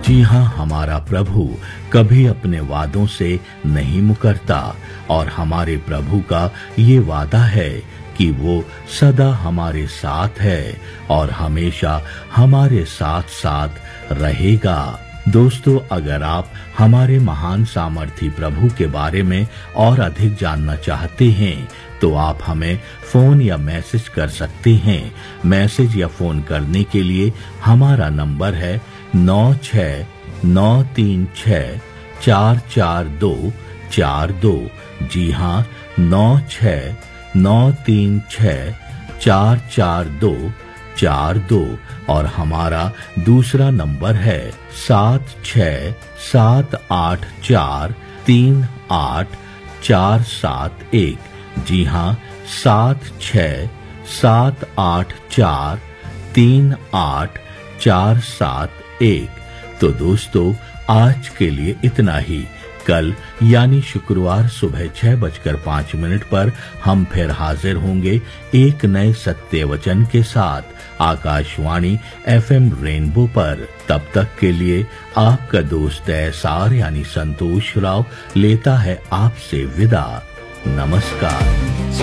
जी हाँ, हमारा प्रभु कभी अपने वादों से नहीं मुकरता और हमारे प्रभु का ये वादा है कि वो सदा हमारे साथ है और हमेशा हमारे साथ साथ रहेगा। दोस्तों, अगर आप हमारे महान सामर्थी प्रभु के बारे में और अधिक जानना चाहते हैं तो आप हमें फोन या मैसेज कर सकते हैं। मैसेज या फोन करने के लिए हमारा नंबर है 9693644242। जी हाँ, 9693644242। और हमारा दूसरा नंबर है 7678438471। जी हाँ, 7678438471। तो दोस्तों, आज के लिए इतना ही। कल यानी शुक्रवार सुबह 6:05 पर हम फिर हाजिर होंगे एक नए सत्य वचन के साथ आकाशवाणी FM रेनबो पर। तब तक के लिए आपका दोस्त एसार यानी संतोष राव लेता है आपसे विदा। नमस्कार।